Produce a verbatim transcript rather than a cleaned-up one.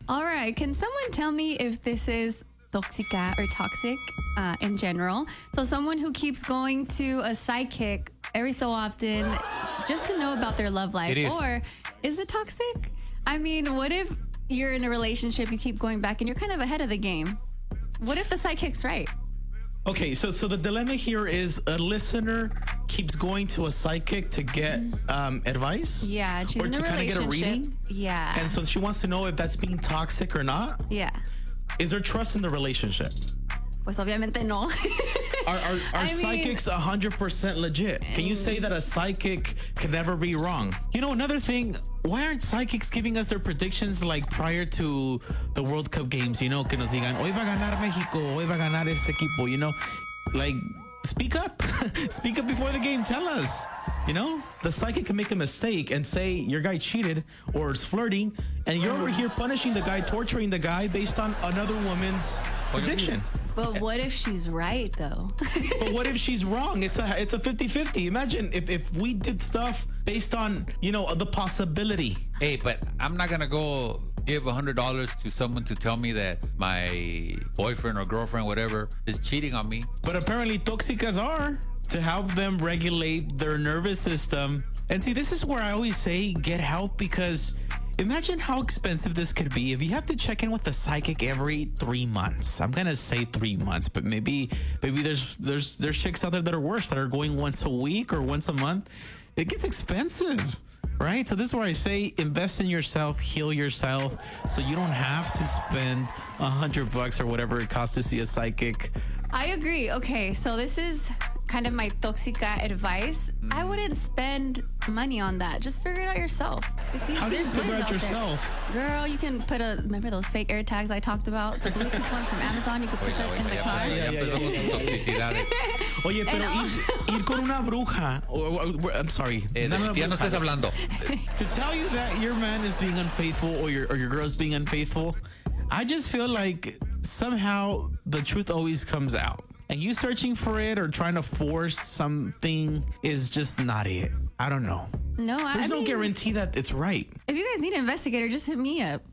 All right. Can someone tell me if this is toxica or toxic uh, in general? So someone who keeps going to a psychic every so often just to know about their love life. It is. Or is it toxic? I mean, what if you're in a relationship, you keep going back and you're kind of ahead of the game? What if the psychic's right? Okay, so so the dilemma here is a listener keeps going to a psychic to get um, advice. Yeah, she's or in a to kind of get a relationship. reading. Yeah. And so she wants to know if that's being toxic or not. Yeah. Is there trust in the relationship? Pues obviamente no. Are, are, are I mean- psychics one hundred percent legit? Can you say that a psychic can never be wrong? You know, another thing, why aren't psychics giving us their predictions like prior to the World Cup games? You know, que nos digan, hoy va a ganar México, hoy va a ganar este equipo, you know? Like, speak up. Speak up before the game. Tell us. You know, the psychic can make a mistake and say your guy cheated or is flirting, and you're over here punishing the guy, torturing the guy based on another woman's prediction. But what if she's right, though? But what if she's wrong? It's a it's a fifty-fifty. Imagine if, if we did stuff based on, you know, the possibility. Hey, but I'm not going to go give one hundred dollars to someone to tell me that my boyfriend or girlfriend, whatever, is cheating on me. But apparently toxicas are, to help them regulate their nervous system. And see, this is where I always say get help, because imagine how expensive this could be if you have to check in with the psychic every three months. I'm gonna say three months, but maybe maybe there's there's there's chicks out there that are worse, that are going once a week or once a month. It gets expensive, right? So this is where I say invest in yourself, heal yourself, so you don't have to spend a hundred bucks or whatever it costs to see a psychic. I agree. Okay, so this is kind of my toxica advice. Mm. I wouldn't spend money on that. Just figure it out yourself. It's easy. How do you There's figure ways out out there. yourself? Girl, you can put a, remember those fake air tags I talked about? The Bluetooth ones from Amazon, you could put Oiga, that in oiga, the ya car. empezó- ya Yeah, yeah, empezamos yeah. con toxicidades. Oye, pero And ir, ir con una bruja, or, or- or- I'm sorry, Eh, no, no, ya no bruja. estés hablando. To tell you that your man is being unfaithful or your or your girl's being unfaithful, I just feel like somehow the truth always comes out. And you searching for it or trying to force something is just not it. I don't know. No, I There's no mean, guarantee that it's right. if you guys need an investigator, just hit me up.